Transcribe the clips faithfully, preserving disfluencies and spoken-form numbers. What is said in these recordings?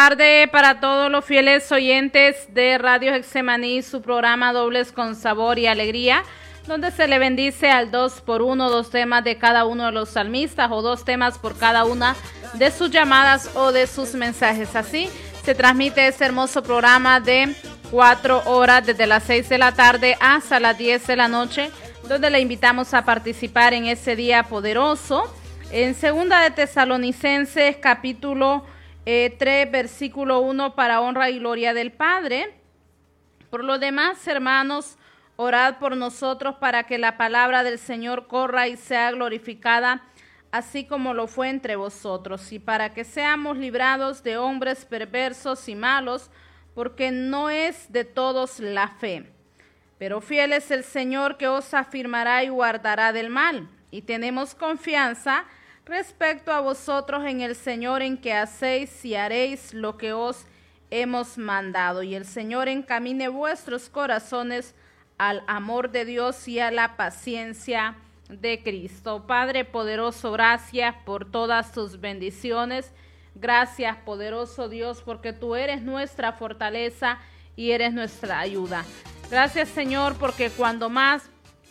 Tarde para todos los fieles oyentes de Radio Getsemaní, su programa Dobles con Sabor y Alegría, donde se le bendice al dos por uno, dos temas de cada uno de los salmistas o dos temas por cada una de sus llamadas o de sus mensajes. Así se transmite este hermoso programa de cuatro horas desde las seis de la tarde hasta las diez de la noche, donde le invitamos a participar en ese día poderoso. En Segunda de Tesalonicenses, capítulo Eh, tres, versículo uno, para honra y gloria del Padre. Por lo demás, hermanos, orad por nosotros para que la palabra del Señor corra y sea glorificada, así como lo fue entre vosotros, y para que seamos librados de hombres perversos y malos, porque no es de todos la fe. Pero fiel es el Señor, que os afirmará y guardará del mal. Y tenemos confianza respecto a vosotros en el Señor, en que hacéis y haréis lo que os hemos mandado. Y el Señor encamine vuestros corazones al amor de Dios y a la paciencia de Cristo. Padre poderoso, gracias por todas tus bendiciones. Gracias, poderoso Dios, porque tú eres nuestra fortaleza y eres nuestra ayuda. Gracias, Señor, porque cuando más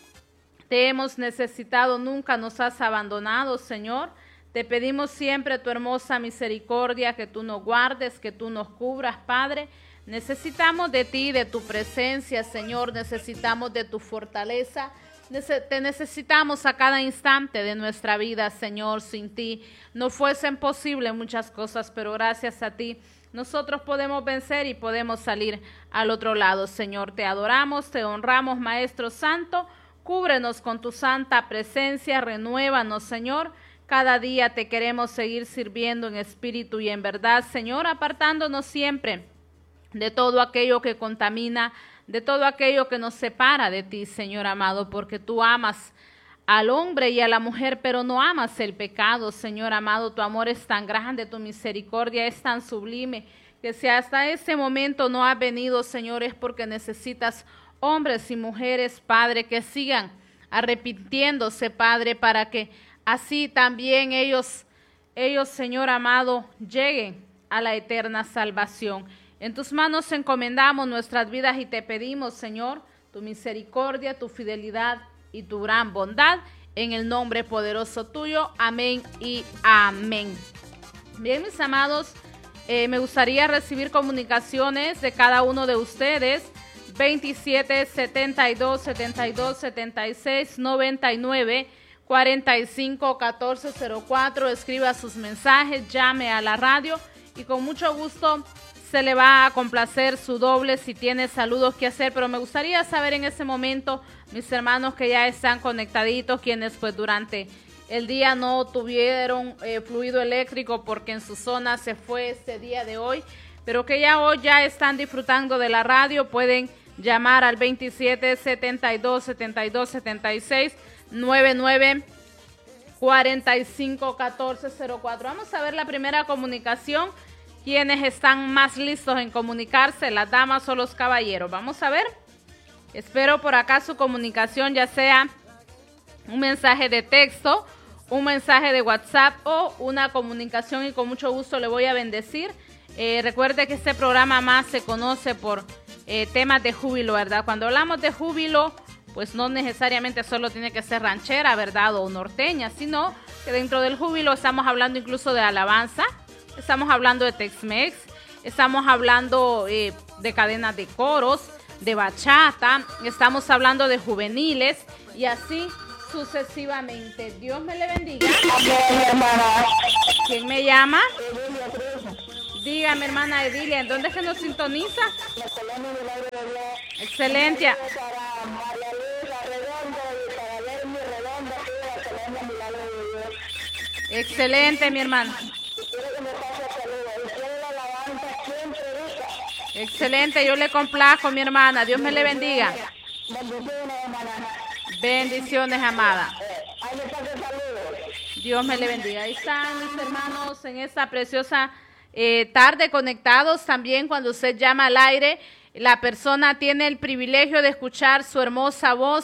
te hemos necesitado, nunca nos has abandonado, Señor. Te pedimos siempre tu hermosa misericordia, que tú nos guardes, que tú nos cubras, Padre. Necesitamos de ti, de tu presencia, Señor. Necesitamos de tu fortaleza. Te necesitamos a cada instante de nuestra vida, Señor. Sin ti no fuesen posibles muchas cosas, pero gracias a ti nosotros podemos vencer y podemos salir al otro lado, Señor. Te adoramos, te honramos, Maestro Santo. Cúbrenos con tu santa presencia, renuévanos, Señor. Cada día te queremos seguir sirviendo en espíritu y en verdad, Señor, apartándonos siempre de todo aquello que contamina, de todo aquello que nos separa de ti, Señor amado, porque tú amas al hombre y a la mujer, pero no amas el pecado, Señor amado. Tu amor es tan grande, tu misericordia es tan sublime, que si hasta este momento no has venido, Señor, es porque necesitas hombres y mujeres, Padre, que sigan arrepintiéndose, Padre, para que así también ellos, ellos, Señor amado, lleguen a la eterna salvación. En tus manos encomendamos nuestras vidas y te pedimos, Señor, tu misericordia, tu fidelidad y tu gran bondad, en el nombre poderoso tuyo. Amén y amén. Bien, mis amados, eh, me gustaría recibir comunicaciones de cada uno de ustedes. veintisiete, setenta y dos, setenta y dos, setenta y seis, noventa y nueve, cuarenta y cinco, catorce cero cuatro. Escriba sus mensajes, llame a la radio y con mucho gusto se le va a complacer su doble si tiene saludos que hacer. Pero me gustaría saber en este momento, mis hermanos que ya están conectaditos, quienes pues durante el día no tuvieron eh, fluido eléctrico porque en su zona se fue este día de hoy, pero que ya hoy ya están disfrutando de la radio, pueden llamar al veintisiete, setenta y dos, setenta y dos, setenta y seis, noventa y nueve, cuarenta y cinco, catorce cero cuatro. Vamos a ver la primera comunicación. ¿Quiénes están más listos en comunicarse? ¿Las damas o los caballeros? Vamos a ver. Espero por acá su comunicación, ya sea un mensaje de texto, un mensaje de WhatsApp o una comunicación, y con mucho gusto le voy a bendecir. Eh, recuerde que este programa más se conoce por eh, temas de júbilo, ¿verdad? Cuando hablamos de júbilo, pues no necesariamente solo tiene que ser ranchera, ¿verdad? O norteña, sino que dentro del júbilo estamos hablando incluso de alabanza, estamos hablando de Tex-Mex, estamos hablando eh, de cadenas de coros, de bachata, estamos hablando de juveniles y así sucesivamente. Dios me le bendiga. ¿Quién me llama? Dígame, hermana Edilia, ¿en dónde es que nos sintoniza? Excelente. Excelente, mi hermana. Excelente, yo le complazco, mi hermana. Dios me le bendiga. Bendiciones, amada. Dios me le bendiga. Ahí están mis hermanos en esta preciosa Eh, tarde conectados. También cuando usted llama al aire, la persona tiene el privilegio de escuchar su hermosa voz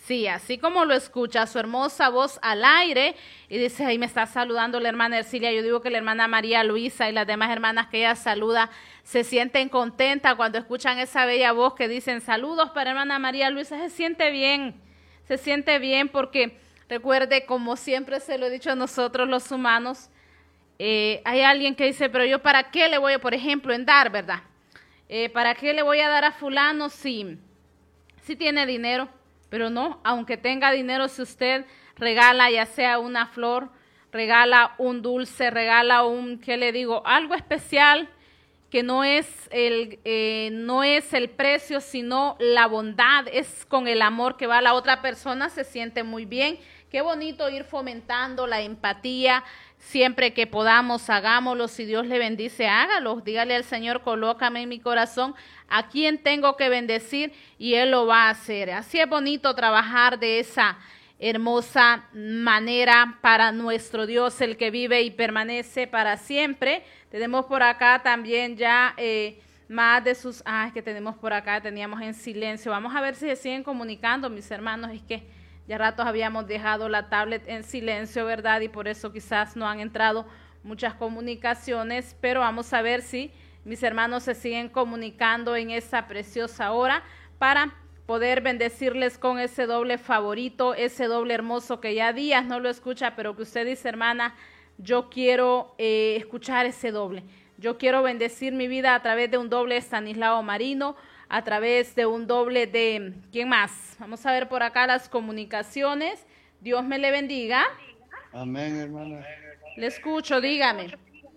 Sí, así como lo escucha, su hermosa voz al aire, y dice, ahí me está saludando la hermana Ercilia. Yo digo que la hermana María Luisa y las demás hermanas que ella saluda se sienten contentas cuando escuchan esa bella voz que dicen saludos para hermana María Luisa. Se siente bien, se siente bien porque recuerde, como siempre se lo he dicho a nosotros los humanos, eh, hay alguien que dice, pero yo para qué le voy, por ejemplo, en dar, ¿verdad? Eh, ¿Para qué le voy a dar a fulano si, si tiene dinero? Pero no, aunque tenga dinero, si usted regala ya sea una flor, regala un dulce, regala un, ¿qué le digo? Algo especial que no es el, eh, no es el precio, sino la bondad, es con el amor que va a la otra persona, se siente muy bien. Qué bonito ir fomentando la empatía, siempre que podamos, hagámoslo. Si Dios le bendice, hágalo. Dígale al Señor, colócame en mi corazón a quien tengo que bendecir y Él lo va a hacer. Así es bonito trabajar de esa hermosa manera para nuestro Dios, el que vive y permanece para siempre. Tenemos por acá también ya eh, más de sus... Ah, es que tenemos por acá, teníamos en silencio. Vamos a ver si se siguen comunicando, mis hermanos. Es que ya ratos habíamos dejado la tablet en silencio, ¿verdad? Y por eso quizás no han entrado muchas comunicaciones, pero vamos a ver si mis hermanos se siguen comunicando en esta preciosa hora para poder bendecirles con ese doble favorito, ese doble hermoso que ya días no lo escucha, pero que usted dice, hermana, yo quiero eh, escuchar ese doble. Yo quiero bendecir mi vida a través de un doble Estanislao Marino, a través de un doble de... ¿Quién más? Vamos a ver por acá las comunicaciones. Dios me le bendiga. Amén, hermana. Le escucho, dígame.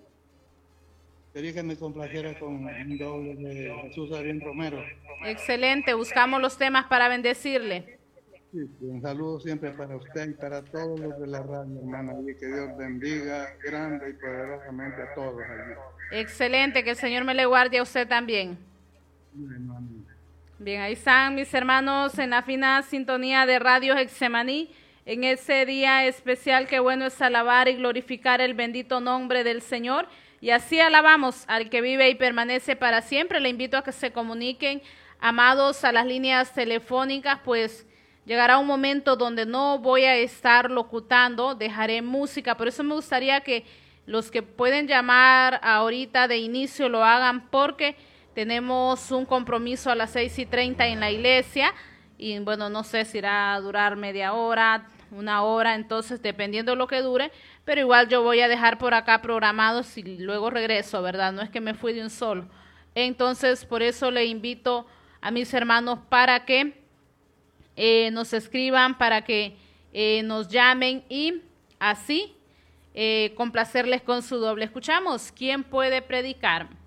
Quería que me complaciera con un doble de Jesús Ariel Romero. Excelente, buscamos los temas para bendecirle. Sí, un saludo siempre para usted y para todos los de la radio, hermana, y que Dios bendiga grande y poderosamente a todos allí. Excelente, que el Señor me le guarde a usted también. Bien, ahí están mis hermanos en la fina sintonía de Radio Getsemaní, en ese día especial. Qué bueno es alabar y glorificar el bendito nombre del Señor, y así alabamos al que vive y permanece para siempre. Le invito a que se comuniquen, amados, a las líneas telefónicas, pues llegará un momento donde no voy a estar locutando, dejaré música. Por eso me gustaría que los que pueden llamar ahorita de inicio lo hagan, porque tenemos un compromiso a las seis y treinta en la iglesia y bueno, no sé si irá a durar media hora, una hora, entonces dependiendo de lo que dure, pero igual yo voy a dejar por acá programados y luego regreso, ¿verdad? No es que me fui de un solo. Entonces, por eso le invito a mis hermanos para que eh, nos escriban, para que eh, nos llamen y así eh, complacerles con su doble. Escuchamos, ¿quién puede predicar?